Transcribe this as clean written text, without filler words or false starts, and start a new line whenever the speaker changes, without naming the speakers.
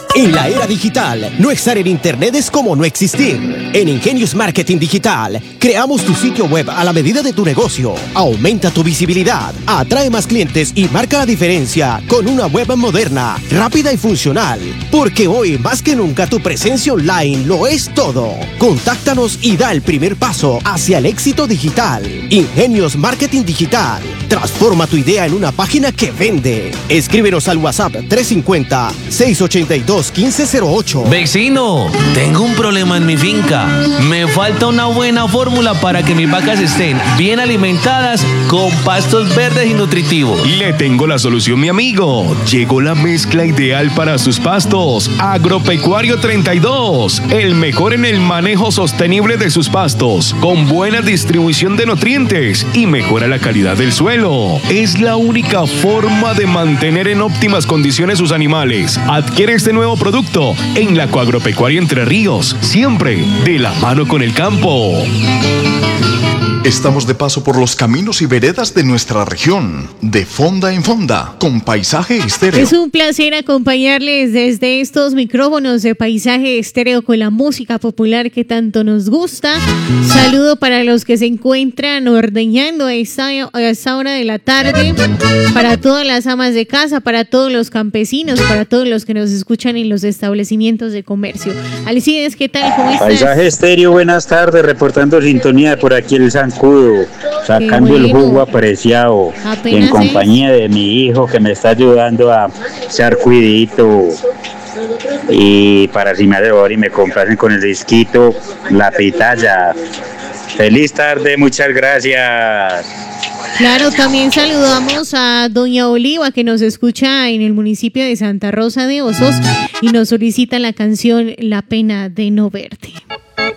En la era digital, no estar en Internet es como no existir. En Ingenious Marketing Digital, creamos tu sitio web a la medida de tu negocio. Aumenta tu visibilidad, atrae más clientes y marca la diferencia con una web moderna, rápida y funcional. Porque hoy, más que nunca, tu presencia online lo es todo. Contáctanos y da el primer paso hacia el éxito digital. Ingenious Marketing Digital. Transforma tu idea en una página que vende. Escríbenos al WhatsApp 350-682-1508.
Vecino, tengo un problema en mi finca. Me falta una buena fórmula para que mis vacas estén bien alimentadas con pastos verdes y nutritivos.
Le tengo la solución, mi amigo. Llegó la mezcla ideal para sus pastos. Agropecuario 32, el mejor en el manejo sostenible de sus pastos, con buena distribución de nutrientes y mejora la calidad del suelo. Es la única forma de mantener en óptimas condiciones sus animales. Adquiere este nuevo producto en la Coagropecuaria Entre Ríos, siempre de la mano con el campo.
Estamos de paso por los caminos y veredas de nuestra región, de fonda en fonda, con Paisaje Estéreo.
Es un placer acompañarles desde estos micrófonos de Paisaje Estéreo con la música popular que tanto nos gusta. Saludo para los que se encuentran ordeñando a esta hora de la tarde, para todas las amas de casa, para todos los campesinos, para todos los que nos escuchan en los establecimientos de comercio. Alcides, ¿qué tal? ¿Cómo estás?
Paisaje Estéreo, buenas tardes, reportando sintonía por aquí el Zancudo, sacando el jugo apreciado, en compañía de mi hijo que me está ayudando a hacer cuidito. Y para si me hace favor y me complacen con el disquito, la pitaya. Feliz tarde, muchas gracias.
Claro, también saludamos a doña Oliva, que nos escucha en el municipio de Santa Rosa de Osos y nos solicita la canción La pena de no verte.